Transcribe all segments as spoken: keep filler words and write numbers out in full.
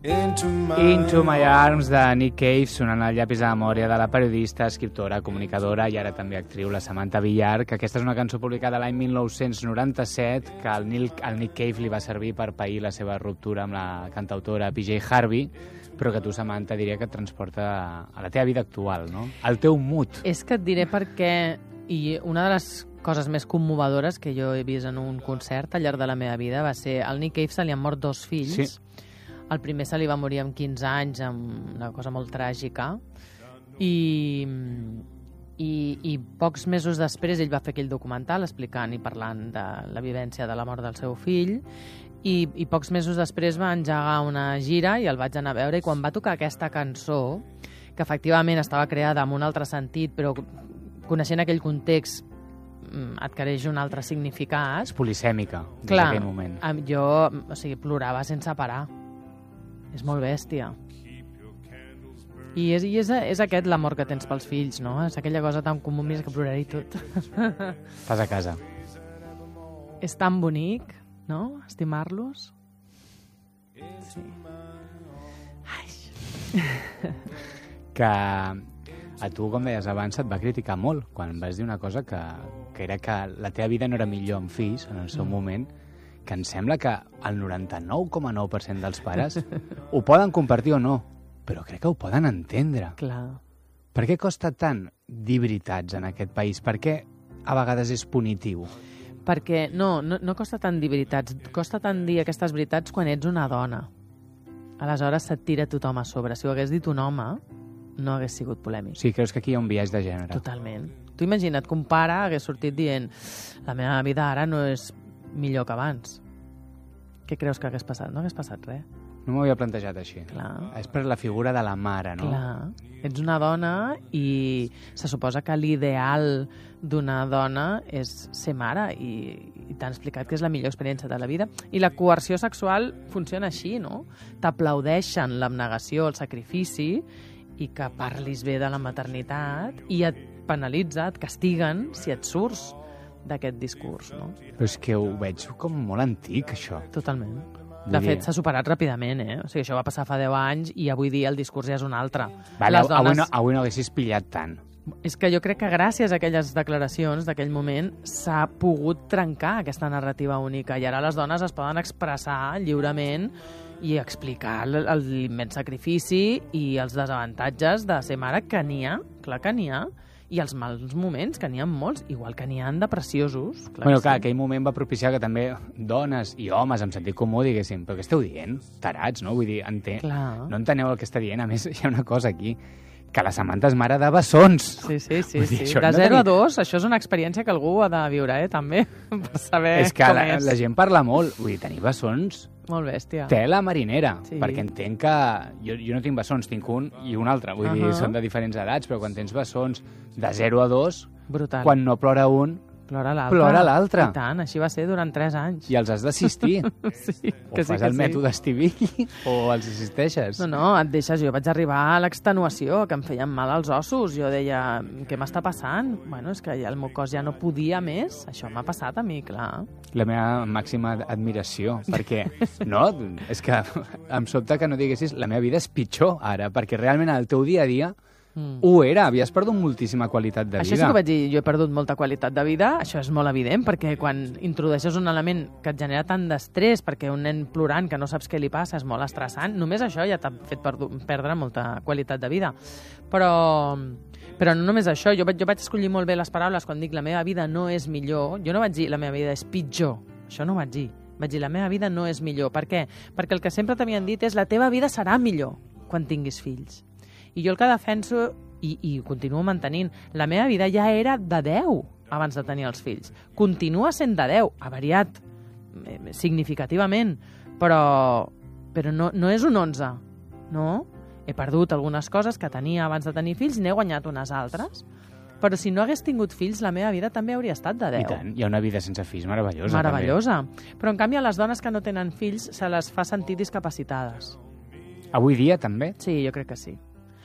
Into my, Into My Arms de Nick Cave, sonant al llapis de memòria de la periodista, escriptora, comunicadora i ara també actriu, la Samantha Villar, que aquesta és una cançó publicada l'any mil nou-cents noranta-set, que al Nick, al Nick Cave li va servir per pair la seva ruptura amb la cantautora P J Harvey, però que tu, Samantha, diria que et transporta a la teva vida actual, no? Al teu mood. És que et diré perquè, i una de les coses més commovedores que jo he vist en un concert al llarg de la meva vida va ser al Nick Cave se li han mort dos fills. Sí. El primer se li va morir amb quinze anys, amb una cosa molt tràgica, i, i, i pocs mesos després ell va fer aquell documental explicant i parlant de la vivència de la mort del seu fill, i, i pocs mesos després va engegar una gira i el vaig anar a veure, i quan va tocar aquesta cançó, que efectivament estava creada amb un altre sentit, però coneixent aquell context adquireix un altre significat. És polisèmica, des d'aquell moment. Jo, o sigui, plorava sense parar. És molt bèstia. I és, i és, és aquest l'amor que tens pels fills, no? És aquella cosa tan comú, més que ploraré i tot. Fas a casa. És tan bonic, no? Estimar-los. Sí. Ai. Que a tu, com deies abans, et va criticar molt quan vas dir una cosa que, que era que la teva vida no era millor amb fills en el seu mm. moment, que em sembla que el noranta-nou coma nou per cent dels pares ho poden compartir o no, però crec que ho poden entendre. Clar. Per què costa tant dir veritats en aquest país? Per què a vegades és punitiu? Perquè no, no, no costa tant dir veritats, costa tant dir aquestes veritats quan ets una dona. Aleshores se't tira tothom a sobre. Si ho hagués dit un home, no hagués sigut polèmic. Sí, creus que aquí hi ha un biaix de gènere? Totalment. Tu imagina't que un pare hagués sortit dient la meva vida ara no és millor que abans. Què creus que hagués passat? No hagués passat res. No m'ho havia plantejat així. Clar. És per la figura de la mare, no? Clar. Ets una dona i se suposa que l'ideal d'una dona és ser mare i, i t'han explicat que és la millor experiència de la vida. I la coerció sexual funciona així, no? T'aplaudeixen l'abnegació, el sacrifici i que parlis bé de la maternitat i et penalitza, et castiguen si et surts d'aquest discurs, no? Però és que ho veig com molt antic, això. Totalment. De fet, s'ha superat ràpidament, eh? O sigui, això va passar fa deu anys i avui dia el discurs ja és un altre. Vale, dones... avui, no, avui no haguessis pillat tant. És que jo crec que gràcies a aquelles declaracions d'aquell moment s'ha pogut trencar aquesta narrativa única i ara les dones es poden expressar lliurement i explicar l'immens sacrifici i els desavantatges de ser mare, que n'hi ha, clar que n'hi ha, i els mals moments, que n'hi ha molts, igual que n'hi ha de preciosos. Clar bueno, que clar, sí. Aquell moment va propiciar que també dones i homes amb sentit comú diguessin, però què esteu dient? Tarats, no? Vull dir, enten... no enteneu el que està dient. A més, hi ha una cosa aquí, que la Samantha és mare de bessons. Sí, sí, sí. Dir, sí. De zero a dos, això és una experiència que algú ha de viure, eh, també, per saber és que com la, és. la gent parla molt. Vull dir, tenir bessons... Molt bèstia. Tela marinera, sí. Perquè entenc que... Jo, jo no tinc bessons, tinc un i un altre. Vull uh -huh. dir, són de diferents edats, però quan tens bessons de zero a dos, brutal. Quan no plora un, plora l'altre. Plora l'altre. I tant, així va ser durant tres anys. I els has d'assistir. Sí, o que fas sí, que el sí. mètode Stevie o els assisteixes. No, no, et deixes. Jo vaig arribar a l'extenuació, que em feien mal els ossos. Jo deia, què m'està passant? Bueno, és que ja el meu cos ja no podia més. Això m'ha passat a mi, clar. La meva màxima admiració, perquè, no, és que em sobta que no diguessis la meva vida és pitjor ara, perquè realment el teu dia a dia Mm. ho era, havies perdut moltíssima qualitat de vida. Això sí que ho vaig dir, jo he perdut molta qualitat de vida, això és molt evident, perquè quan introdueixes un element que et genera tant d'estrès, perquè un nen plorant que no saps què li passa és molt estressant, només això ja t'ha fet perdre molta qualitat de vida. Però, però no només això, jo vaig, jo vaig escollir molt bé les paraules quan dic la meva vida no és millor, jo no vaig dir la meva vida és pitjor, això no ho vaig dir, vaig dir la meva vida no és millor. Per què? Perquè el que sempre t'havien dit és la teva vida serà millor quan tinguis fills. I jo el que defenso, i, i continuo mantenint, la meva vida ja era de deu abans de tenir els fills. Continua sent de deu, ha variat eh, significativament, però, però no, no és un onze, no? He perdut algunes coses que tenia abans de tenir fills i n'he guanyat unes altres. Però si no hagués tingut fills, la meva vida també hauria estat de deu. I tant, hi ha una vida sense fills meravellosa. Meravellosa. També. Però en canvi a les dones que no tenen fills se les fa sentir discapacitades. Avui dia també? Sí, jo crec que sí.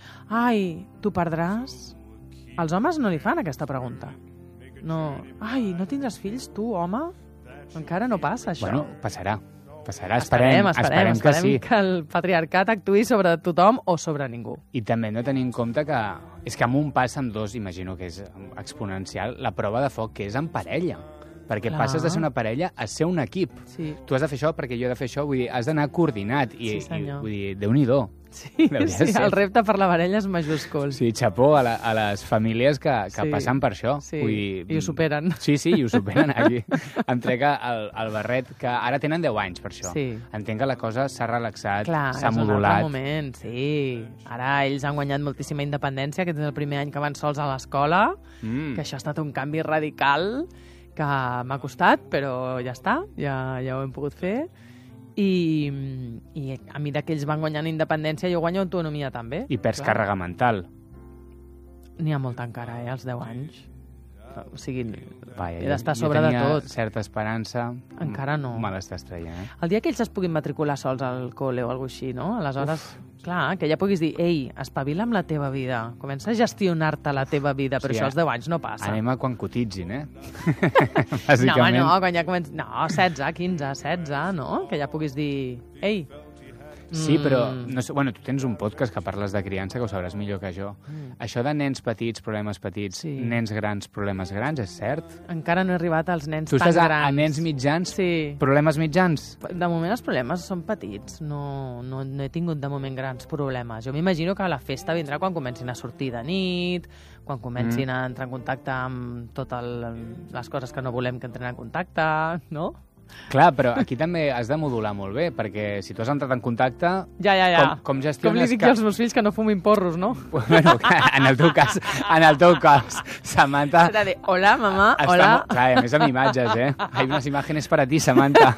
Ai, tu perdràs? Els homes no li fan aquesta pregunta. No. Ai, no tindràs fills, tu, home? Encara no passa, això. Bueno, passarà. Passarà, esperem, esperem, esperem, esperem que esperem sí. que el patriarcat actuï sobre tothom o sobre ningú. I també hem de tenir en compte que és que amb un pas, amb dos, imagino que és exponencial, la prova de foc que és en parella. Perquè Clar. passes de ser una parella a ser un equip. Sí. Tu has de fer això perquè jo he de fer això, vull dir, has d'anar coordinat. I, Sí, senyor. i vull dir, Déu-n'hi-do. Sí, Hauria de sí ser. el repte per la parella és majúscul. Sí, xapó a, la, a les famílies que, que Sí. passen per això. Sí, Vull dir, i ho superen. Sí, sí, i ho superen aquí. Em trec el, el barret, que ara tenen deu anys per això. Sí. Entenc que la cosa s'ha relaxat, Clar, s'ha és un modulat. altre moment, sí. Ara ells han guanyat moltíssima independència, aquest és el primer any que van sols a l'escola, Mm. que això ha estat un canvi radical que m'ha costat, però ja està, ja, ja ho hem pogut fer. I, i a mesura que ells van guanyant independència, jo guanyo autonomia també. I perds Clar. càrrega mental. N'hi ha molta encara, eh, als deu anys. O sigui, Vaja, he d'estar a jo sobre de tenia tot. certa esperança. Encara no. Me l'estàs traient, eh? El dia que ells es puguin matricular sols al col·le o alguna cosa així, no? Aleshores, Uf. clar, que ja puguis dir, ei, espavila amb la teva vida, comença a gestionar-te la teva vida, però Sí, això eh? als deu anys no passa. Anem a quan cotitzin, eh? No, Bàsicament. home, no, quan ja comença... No, setze, quinze, setze, no? Que ja puguis dir, ei... Sí, però mm, no sé, bueno, tu tens un podcast que parles de criança, que ho sabràs millor que jo. Mm. Això de nens petits, problemes petits, Sí. nens grans, problemes grans, és cert? Encara no he arribat als nens Tu tan estàs a, grans. a nens mitjans, Sí. problemes mitjans? De moment els problemes són petits, no, no, no he tingut de moment grans problemes. Jo m'imagino que la festa vindrà quan comencin a sortir de nit, quan comencin mm. a entrar en contacte amb totes les coses que no volem que entren en contacte, no? Clar, però aquí també has de modular molt bé, perquè si tu has entrat en contacte... Ja, ja, ja. Com, com gestiones... Com li dic que... jo als meus fills que no fumin porros, no? Bueno, en el teu cas, en el teu cas, Samantha... Serà de, hola, mamà, està hola. Molt... Clar, a més amb imatges, eh? Hay unes imágenes para ti, Samantha.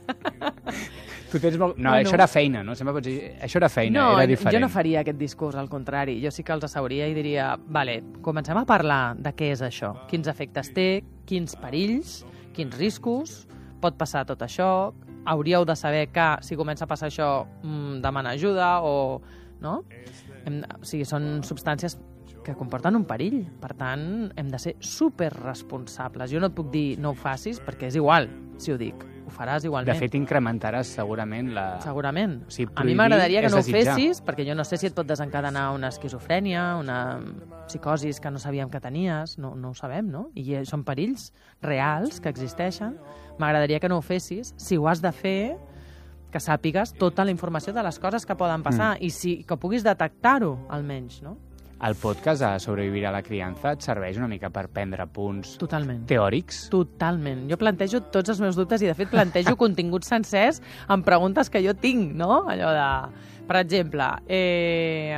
Tu tens molt... No, Bueno. això era feina, no? Sempre pots dir... Això era feina, No, era diferent. jo no faria aquest discurs, al contrari. Jo sí que els asseuria i diria, vale, comencem a parlar de què és això, quins efectes té, quins perills, quins riscos, pot passar tot això, hauríeu de saber que si comença a passar això, mmm, demana ajuda o... No? Hem, o sigui, són substàncies que comporten un perill. Per tant, hem de ser superresponsables. Jo no et puc dir no ho facis perquè és igual si ho dic. Ho faràs igualment. De fet, incrementaràs segurament la... Segurament. O sigui, a mi prohibir m'agradaria que és no ho desitjar. fessis, perquè jo no sé si et pot desencadenar una esquizofrènia, una psicosis que no sabíem que tenies, no, no ho sabem, no? I eh, són perills reals que existeixen. M'agradaria que no ho fessis. Si ho has de fer, que sàpigues tota la informació de les coses que poden passar mm. i si, que puguis detectar-ho, almenys, no? El podcast de Sobrevivir a la criança et serveix una mica per prendre punts Totalment. teòrics? Totalment. Jo plantejo tots els meus dubtes i, de fet, plantejo continguts sencers amb preguntes que jo tinc, no? Allò de... Per exemple, eh,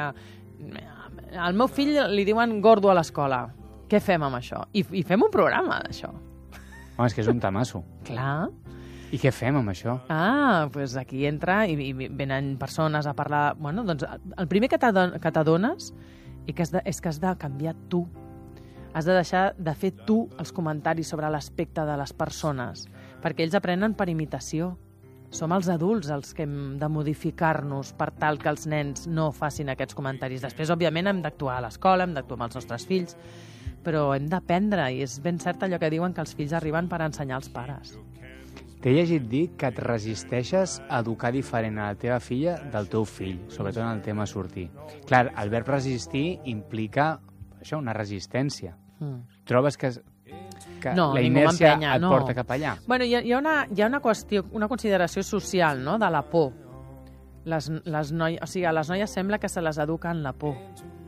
al meu fill li diuen gordo a l'escola. Què fem amb això? I, i fem un programa d'això. Home, és que és un tamasso. Clar. I què fem amb això? Ah, doncs pues aquí entra i, i venen persones a parlar... Bueno, doncs el primer que t'adon- que t'adones i que has de, és que has de canviar tu. Has de deixar de fer tu els comentaris sobre l'aspecte de les persones, perquè ells aprenen per imitació. Som els adults els que hem de modificar-nos per tal que els nens no facin aquests comentaris. Després, òbviament, hem d'actuar a l'escola, hem d'actuar amb els nostres fills, però hem d'aprendre, i és ben cert allò que diuen que els fills arriben per ensenyar als pares. T'he llegit dir que et resisteixes a educar diferent a la teva filla del teu fill, sobretot en el tema sortir. Clar, el verb resistir implica això, una resistència. Mm. Trobes que, que No, la ningú inèrcia m'empenya, et no. porta cap allà? Bueno, hi ha, hi ha, una, hi ha una qüestió, una consideració social, no?, de la por. Les, les noies, o sigui, a les noies sembla que se les educa en la por.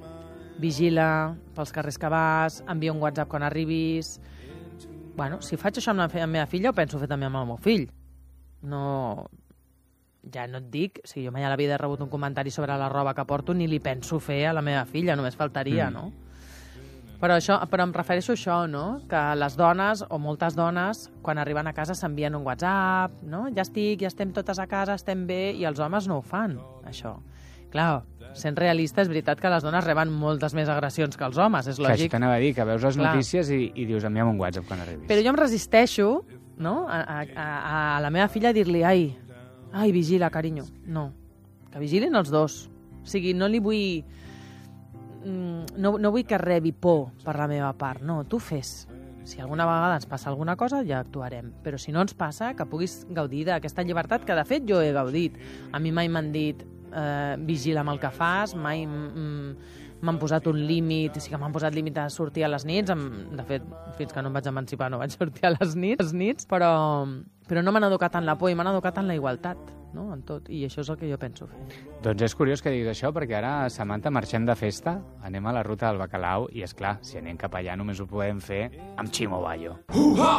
Vigila pels carrers que vas, envia un WhatsApp quan arribis... Bueno, si faig això amb la, amb la meva filla, ho penso fer també amb el meu fill. No... Ja no et dic, si jo mai a la vida he rebut un comentari sobre la roba que porto, ni li penso fer a la meva filla, només faltaria, mm. no? Però, això, però em refereixo a això, no? Que les dones, o moltes dones, quan arriben a casa s'envien un WhatsApp, no? Ja estic, ja estem totes a casa, estem bé, i els homes no ho fan, això. Clar, sent realista, és veritat que les dones reben moltes més agressions que els homes, és Que això lògic. t'anava a dir, que veus les Clar. notícies i, i dius, envia'm un WhatsApp quan arribis. Però jo em resisteixo, no?, a, a, a la meva filla a dir-li, ai, ai, vigila, carinyo. No, que vigilin els dos. O sigui, no li vull... No, no vull que rebi por per la meva part. No, tu fes. Si alguna vegada ens passa alguna cosa, ja actuarem. Però si no ens passa, que puguis gaudir d'aquesta llibertat, que de fet jo he gaudit. A mi mai m'han dit eh, vigila amb el que fas, mai m'han posat un límit, sí que m'han posat límit a sortir a les nits, de fet, fins que no em vaig emancipar no vaig sortir a les nits, les nits però, però no m'han educat en la por i m'han educat en la igualtat, no? En tot, i això és el que jo penso fer. Doncs és curiós que diguis això, perquè ara, Samantha, marxem de festa, anem a la ruta del Bacalao, i és clar, si anem cap allà només ho podem fer amb Chimo Bayo. Uh-ha!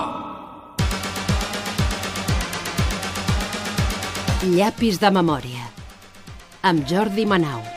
Llapis de memòria, amb Jordi Manau.